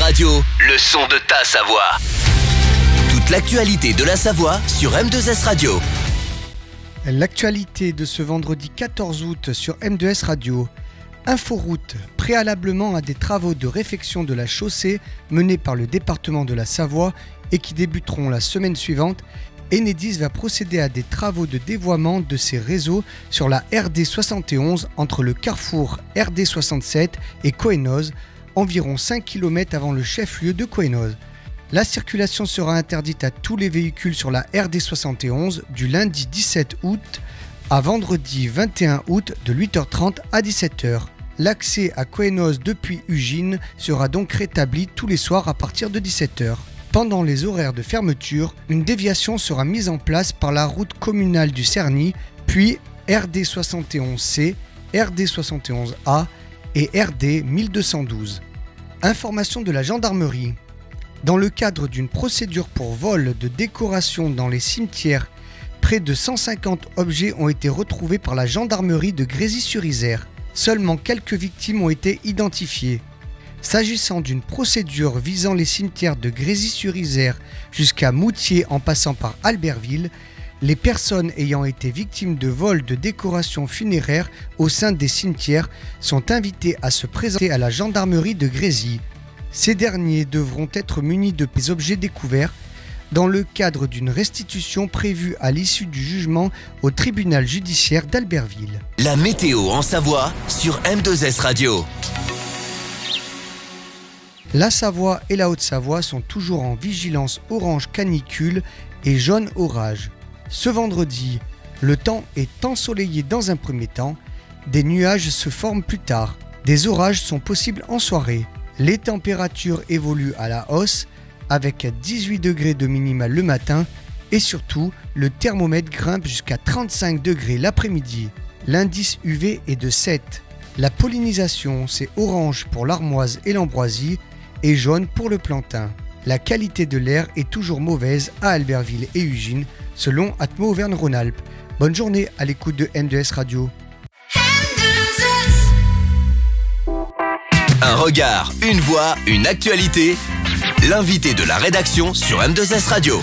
Radio, le son de ta Savoie. Toute l'actualité de la Savoie sur M2S Radio. L'actualité de ce vendredi 14 août sur M2S Radio. Inforoute, préalablement à des travaux de réfection de la chaussée menés par le département de la Savoie et qui débuteront la semaine suivante, Enedis va procéder à des travaux de dévoiement de ses réseaux sur la RD 71 entre le carrefour RD 67 et Cohennoz, environ 5 km avant le chef-lieu de Cohennoz. La circulation sera interdite à tous les véhicules sur la RD 71 du lundi 17 août à vendredi 21 août de 8h30 à 17h. L'accès à Cohennoz depuis Ugine sera donc rétabli tous les soirs à partir de 17h. Pendant les horaires de fermeture, une déviation sera mise en place par la route communale du Cerny, puis RD 71C, RD 71A et RD 1212. Information de la gendarmerie. Dans le cadre d'une procédure pour vol de décoration dans les cimetières, près de 150 objets ont été retrouvés par la gendarmerie de Grésy-sur-Isère. Seulement quelques victimes ont été identifiées. S'agissant d'une procédure visant les cimetières de Grésy-sur-Isère jusqu'à Moutier en passant par Albertville, les personnes ayant été victimes de vols de décoration funéraire au sein des cimetières sont invitées à se présenter à la gendarmerie de Grésy. Ces derniers devront être munis de ces objets découverts dans le cadre d'une restitution prévue à l'issue du jugement au tribunal judiciaire d'Albertville. La météo en Savoie sur M2S Radio. La Savoie et la Haute-Savoie sont toujours en vigilance orange canicule et jaune orage. Ce vendredi, le temps est ensoleillé dans un premier temps, des nuages se forment plus tard, des orages sont possibles en soirée. Les températures évoluent à la hausse avec 18 degrés de minimale le matin et surtout le thermomètre grimpe jusqu'à 35 degrés l'après-midi. L'indice UV est de 7. La pollinisation, c'est orange pour l'armoise et l'ambroisie et jaune pour le plantain. La qualité de l'air est toujours mauvaise à Albertville et Ugine selon Atmo Auvergne-Rhône-Alpes. Bonne journée à l'écoute de M2S Radio. Un regard, une voix, une actualité. L'invité de la rédaction sur M2S Radio.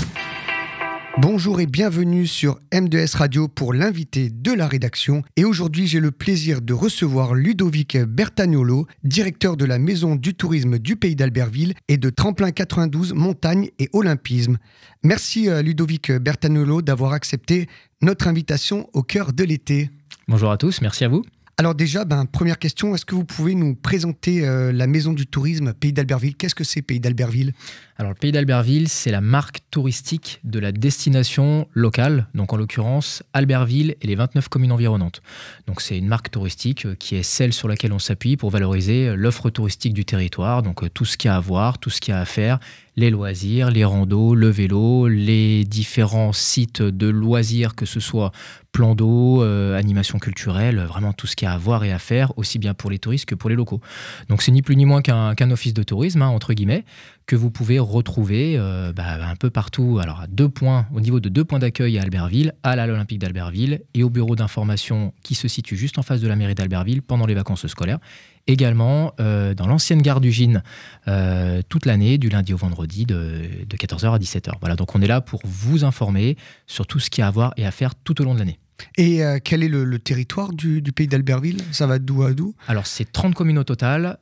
Bonjour et bienvenue sur M2S Radio pour l'invité de la rédaction. Et aujourd'hui, j'ai le plaisir de recevoir Ludovic Bertagnolo, directeur de la Maison du Tourisme du Pays d'Albertville et de Tremplin 92 Montagne et Olympisme. Merci Ludovic Bertagnolo d'avoir accepté notre invitation au cœur de l'été. Bonjour à tous, merci à vous. Alors déjà, première question, est-ce que vous pouvez nous présenter la Maison du Tourisme Pays d'Albertville ? Qu'est-ce que c'est Pays d'Albertville ? Alors le Pays d'Albertville, c'est la marque touristique de la destination locale, donc en l'occurrence Albertville et les 29 communes environnantes. Donc c'est une marque touristique qui est celle sur laquelle on s'appuie pour valoriser l'offre touristique du territoire, donc tout ce qu'il y a à voir, tout ce qu'il y a à faire, les loisirs, les randos, le vélo, les différents sites de loisirs, que ce soit plan d'eau, animation culturelle, vraiment tout ce qu'il y a à voir et à faire, aussi bien pour les touristes que pour les locaux. Donc c'est ni plus ni moins qu'un office de tourisme, entre guillemets, que vous pouvez retrouver un peu partout. Alors à 2 points, au niveau de 2 points d'accueil à Albertville, à l'Halle Olympique d'Albertville et au bureau d'information qui se situe juste en face de la mairie d'Albertville pendant les vacances scolaires. Également dans l'ancienne gare d'Ugine toute l'année, du lundi au vendredi, de 14h à 17h. Voilà, donc on est là pour vous informer sur tout ce qu'il y a à voir et à faire tout au long de l'année. Et quel est le territoire du Pays d'Albertville ? Ça va d'où à d'où ? Alors c'est 30 communes au total.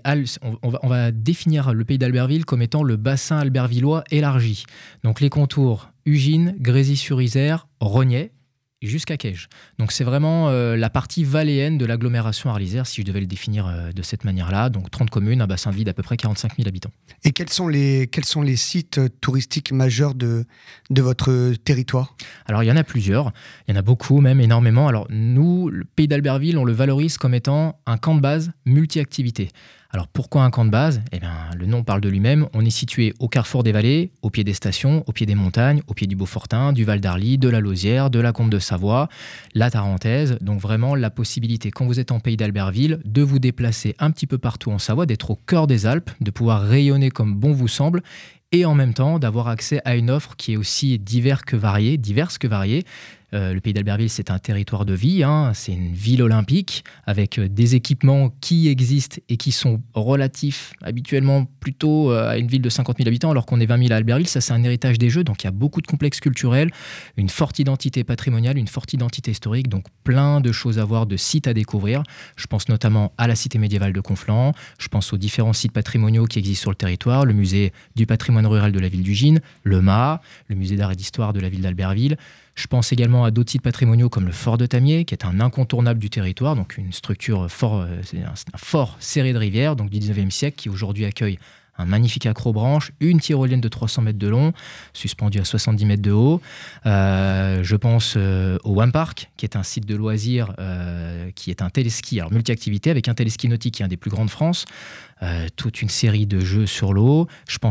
On va définir le Pays d'Albertville comme étant le bassin albertvillois élargi. Donc les contours Ugine, Grésy-sur-Isère, Rognez, jusqu'à Caige. Donc c'est vraiment la partie valléenne de l'agglomération arlysère, si je devais le définir de cette manière-là. Donc 30 communes, un bassin de vie d'à peu près 45 000 habitants. Et quels sont les sites touristiques majeurs de votre territoire ? Alors il y en a plusieurs, il y en a beaucoup, même énormément. Alors nous, le Pays d'Albertville, on le valorise comme étant un camp de base multi-activités. Alors pourquoi un camp de base ? Le nom parle de lui-même. On est situé au carrefour des vallées, au pied des stations, au pied des montagnes, au pied du Beaufortin, du Val d'Arly, de la Lausière, de la Combe de Savoie, la Tarentaise. Donc vraiment la possibilité, quand vous êtes en Pays d'Albertville, de vous déplacer un petit peu partout en Savoie, d'être au cœur des Alpes, de pouvoir rayonner comme bon vous semble et en même temps d'avoir accès à une offre qui est aussi diverse que variée, Le pays d'Albertville, c'est un territoire de vie, hein. C'est une ville olympique avec des équipements qui existent et qui sont relatifs habituellement plutôt à une ville de 50 000 habitants, alors qu'on est 20 000 à Albertville. Ça, c'est un héritage des Jeux, donc il y a beaucoup de complexes culturels, une forte identité patrimoniale, une forte identité historique, donc plein de choses à voir, de sites à découvrir. Je pense notamment à la cité médiévale de Conflans, je pense aux différents sites patrimoniaux qui existent sur le territoire, le musée du patrimoine rural de la ville d'Ugine, le MA, le musée d'art et d'histoire de la ville d'Albertville. Je pense également à d'autres sites patrimoniaux comme le fort de Tamier, qui est un incontournable du territoire, donc une structure c'est un fort serré de rivière, donc du 19e siècle, qui aujourd'hui accueille un magnifique accrobranche, une tyrolienne de 300 mètres de long, suspendue à 70 mètres de haut. Je pense au One Park, qui est un site de loisirs, qui est un téléski, alors multi-activité, avec un téléski nautique qui est un des plus grands de France, toute une série de jeux sur l'eau. Je pense